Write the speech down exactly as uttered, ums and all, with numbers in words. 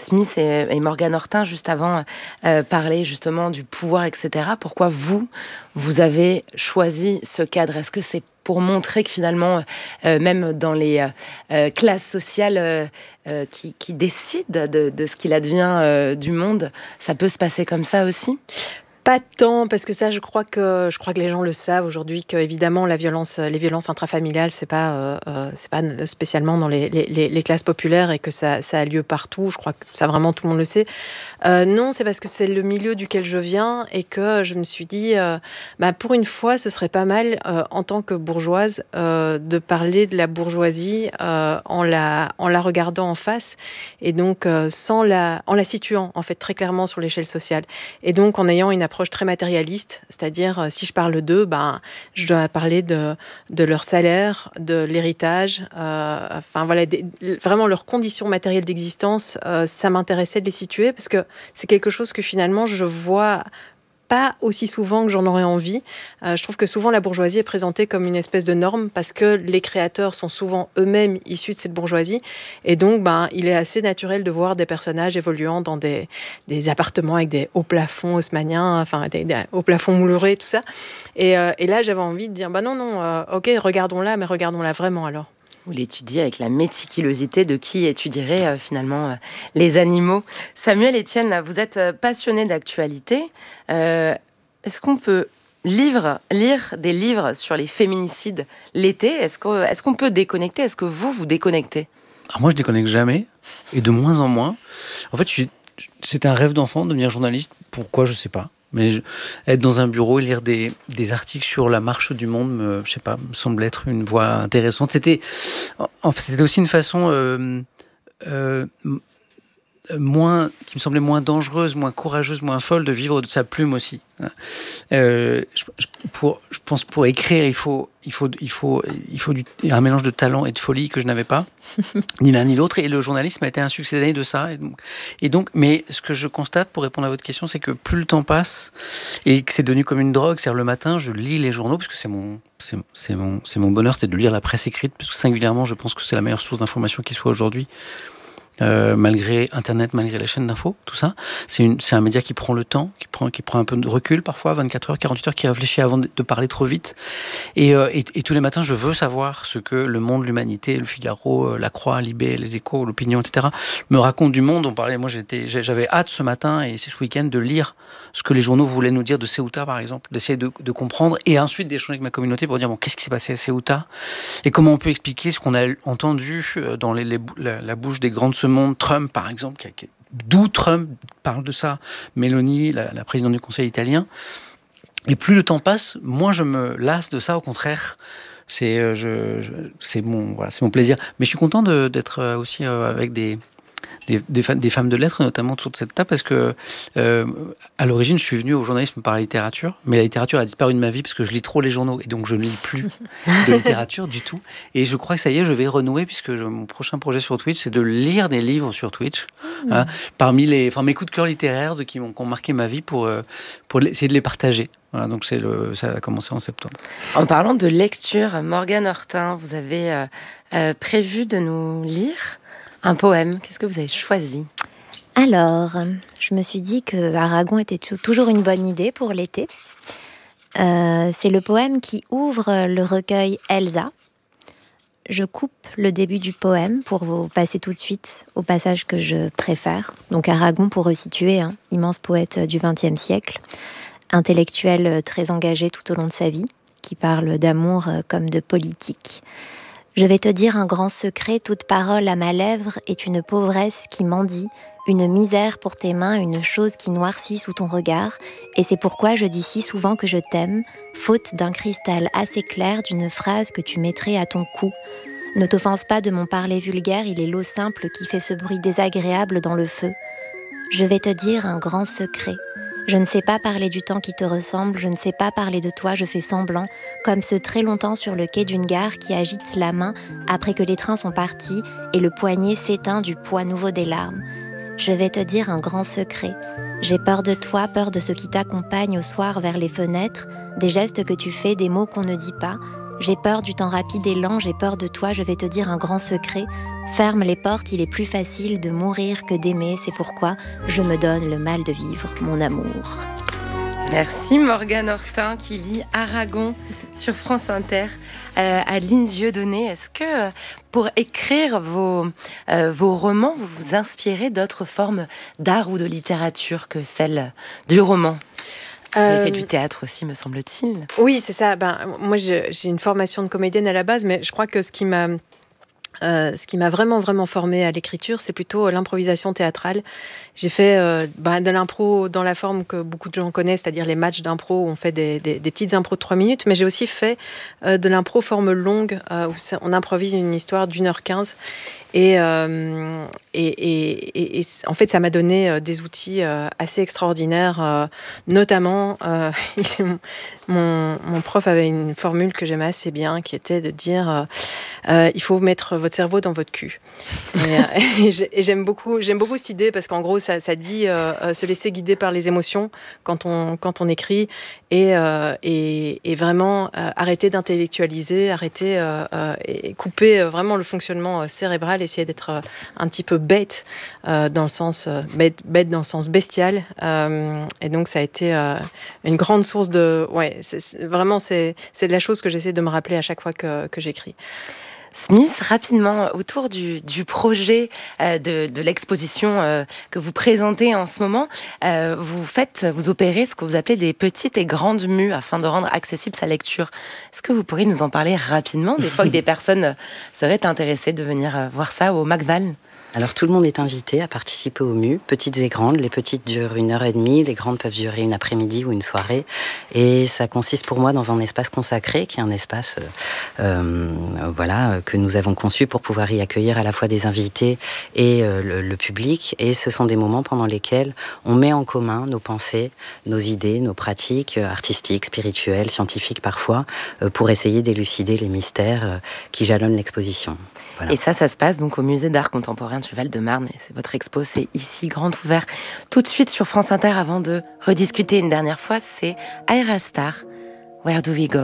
Smith et, et Morgane Hortin, juste avant, euh, parlaient justement du pouvoir, et cetera. Pourquoi vous, vous avez choisi ce cadre ? Est-ce que c'est pour montrer que finalement, euh, même dans les euh, classes sociales euh, euh, qui, qui décident de, de ce qu'il advient euh, du monde, ça peut se passer comme ça aussi ? Pas tant, parce que ça, je crois que je crois que les gens le savent aujourd'hui, que évidemment la violence, les violences intrafamiliales, c'est pas euh, c'est pas spécialement dans les, les, les classes populaires et que ça, ça a lieu partout. Je crois que ça vraiment tout le monde le sait. Euh, non, c'est parce que c'est le milieu duquel je viens et que je me suis dit, euh, bah pour une fois, ce serait pas mal euh, en tant que bourgeoise euh, de parler de la bourgeoisie euh, en la en la regardant en face et donc euh, sans la en la situant en fait très clairement sur l'échelle sociale et donc en ayant une approche très matérialiste, c'est-à-dire si je parle d'eux, ben je dois parler de de leur salaire, de l'héritage, euh, enfin voilà, des, vraiment leurs conditions matérielles d'existence. Euh, ça m'intéressait de les situer parce que c'est quelque chose que finalement je vois pas aussi souvent que j'en aurais envie. Euh, je trouve que souvent la bourgeoisie est présentée comme une espèce de norme parce que les créateurs sont souvent eux-mêmes issus de cette bourgeoisie. Et donc, ben, il est assez naturel de voir des personnages évoluant dans des, des appartements avec des hauts plafonds haussmanniens, enfin des, des hauts plafonds moulurés, tout ça. Et, euh, et là, j'avais envie de dire, ben non, non, euh, ok, regardons-la, mais regardons-la vraiment alors. Vous l'étudiez avec la méticulosité de qui étudierait euh, finalement euh, les animaux. Samuel Etienne, vous êtes euh, passionné d'actualité. Euh, est-ce qu'on peut livre, lire des livres sur les féminicides l'été ? Est-ce que, est-ce qu'on peut déconnecter ? Est-ce que vous, vous déconnectez ? Alors moi, je déconnecte jamais, et de moins en moins. En fait, je suis, c'était un rêve d'enfant de devenir journaliste. Pourquoi, je sais pas. Mais je, être dans un bureau et lire des, des articles sur la marche du monde, me, je sais pas, me semble être une voie intéressante. C'était, en fait, c'était aussi une façon euh, euh, moins, qui me semblait moins dangereuse, moins courageuse, moins folle de vivre de sa plume aussi. Euh, je, pour, je pense pour écrire, il faut, il faut, il faut, il faut du, un mélange de talent et de folie que je n'avais pas, ni l'un ni l'autre. Et le journalisme a été un succès d'année de ça. Et donc, et donc, mais ce que je constate, pour répondre à votre question, c'est que plus le temps passe et que c'est devenu comme une drogue. C'est-à-dire le matin, je lis les journaux parce que c'est mon, c'est, c'est mon, c'est mon bonheur, c'est de lire la presse écrite parce que singulièrement, je pense que c'est la meilleure source d'information qui soit aujourd'hui. Euh, malgré Internet, malgré les chaînes d'infos, tout ça. C'est, une, c'est un média qui prend le temps, qui prend, qui prend un peu de recul parfois, vingt-quatre heures, quarante-huit heures, qui réfléchit avant de, de parler trop vite. Et, euh, et, et tous les matins, je veux savoir ce que le Monde, l'Humanité, le Figaro, La Croix, Libé, Les Échos, l'Opinion, et cetera me racontent du monde. On parlait, moi, j'étais, j'avais hâte ce matin et ce week-end de lire ce que les journaux voulaient nous dire de Ceuta, par exemple, d'essayer de, de comprendre et ensuite d'échanger avec ma communauté pour dire bon, qu'est-ce qui s'est passé à Ceuta et comment on peut expliquer ce qu'on a entendu dans les, les, la, la bouche des grandes monde, Trump par exemple, qui a, d'où Trump parle de ça, Meloni, la, la présidente du Conseil italien. Et plus le temps passe, moins je me lasse de ça, au contraire. C'est, euh, je, je, c'est, mon, voilà, c'est mon plaisir. Mais je suis content de, d'être aussi euh, avec des, des, des, des femmes de lettres, notamment autour de cette table, parce que euh, à l'origine, je suis venu au journalisme par la littérature, mais la littérature a disparu de ma vie parce que je lis trop les journaux, et donc je ne lis plus de littérature du tout. Et je crois que ça y est, je vais renouer, puisque je, mon prochain projet sur Twitch, c'est de lire des livres sur Twitch, mmh. voilà, parmi les, enfin, mes coups de cœur littéraires de, qui, m'ont, qui ont marqué ma vie pour, pour essayer de les partager. Voilà, donc c'est le, ça a commencé en septembre. En parlant de lecture, Morgane Hortin, vous avez euh, euh, prévu de nous lire un poème. Qu'est-ce que vous avez choisi ? Alors, je me suis dit que Aragon était t- toujours une bonne idée pour l'été. Euh, c'est le poème qui ouvre le recueil Elsa. Je coupe le début du poème pour vous passer tout de suite au passage que je préfère. Donc Aragon, pour resituer, hein, immense poète du vingtième siècle, intellectuel très engagé tout au long de sa vie, qui parle d'amour comme de politique. Je vais te dire un grand secret, toute parole à ma lèvre est une pauvresse qui mendie, une misère pour tes mains, une chose qui noircit sous ton regard, et c'est pourquoi je dis si souvent que je t'aime, faute d'un cristal assez clair d'une phrase que tu mettrais à ton cou. Ne t'offense pas de mon parler vulgaire, il est l'eau simple qui fait ce bruit désagréable dans le feu. Je vais te dire un grand secret. Je ne sais pas parler du temps qui te ressemble, je ne sais pas parler de toi, je fais semblant, comme ce très longtemps sur le quai d'une gare qui agite la main après que les trains sont partis et le poignet s'éteint du poids nouveau des larmes. Je vais te dire un grand secret. J'ai peur de toi, peur de ce qui t'accompagne au soir vers les fenêtres, des gestes que tu fais, des mots qu'on ne dit pas. J'ai peur du temps rapide et lent, j'ai peur de toi, je vais te dire un grand secret. Ferme les portes, il est plus facile de mourir que d'aimer, c'est pourquoi je me donne le mal de vivre, mon amour. Merci Morgane Hortin qui lit Aragon sur France Inter. Euh, Adeline Dieudonné, est-ce que euh, pour écrire vos, euh, vos romans, vous vous inspirez d'autres formes d'art ou de littérature que celle du roman ? Vous avez fait du théâtre aussi, me semble-t-il. Oui, c'est ça. Ben, moi, j'ai, j'ai une formation de comédienne à la base, mais je crois que ce qui m'a... Euh, ce qui m'a vraiment, vraiment formée à l'écriture, c'est plutôt l'improvisation théâtrale. J'ai fait euh, bah, de l'impro dans la forme que beaucoup de gens connaissent, c'est-à-dire les matchs d'impro où on fait des, des, des petites impros de trois minutes, mais j'ai aussi fait euh, de l'impro forme longue, euh, où on improvise une histoire d'une heure quinze. Et, euh, et, et, et, et en fait, ça m'a donné euh, des outils euh, assez extraordinaires, euh, notamment, euh, mon, mon prof avait une formule que j'aimais assez bien, qui était de dire euh, euh, il faut mettre votre cerveau dans votre cul. Et, euh, et j'aime beaucoup, j'aime beaucoup cette idée parce qu'en gros, ça, ça dit euh, se laisser guider par les émotions quand on, quand on écrit et, euh, et, et vraiment euh, arrêter d'intellectualiser, arrêter euh, euh, et couper euh, vraiment le fonctionnement euh, cérébral, essayer d'être euh, un petit peu bête euh, dans le sens euh, bête, bête dans le sens bestial. Euh, et donc ça a été euh, une grande source de, ouais, c'est, c'est, vraiment c'est, c'est la chose que j'essaie de me rappeler à chaque fois que, que j'écris. Smith, rapidement, autour du, du projet euh, de, de l'exposition euh, que vous présentez en ce moment, euh, vous faites, vous opérez ce que vous appelez des petites et grandes mues afin de rendre accessible sa lecture. Est-ce que vous pourriez nous en parler rapidement, des fois que des personnes seraient intéressées de venir euh, voir ça au Macval ? Alors tout le monde est invité à participer aux mues, petites et grandes. Les petites durent une heure et demie, les grandes peuvent durer une après-midi ou une soirée. Et ça consiste pour moi dans un espace consacré, qui est un espace euh, voilà, que nous avons conçu pour pouvoir y accueillir à la fois des invités et euh, le, le public. Et ce sont des moments pendant lesquels on met en commun nos pensées, nos idées, nos pratiques artistiques, spirituelles, scientifiques parfois, euh, pour essayer d'élucider les mystères euh, qui jalonnent l'exposition. Voilà. Et ça, ça se passe donc au Musée d'Art Contemporain du Val-de-Marne. Et c'est votre expo, c'est ici, grand ouvert. Tout de suite sur France Inter, avant de rediscuter une dernière fois, c'est Ayra Starr, Where Do We Go ?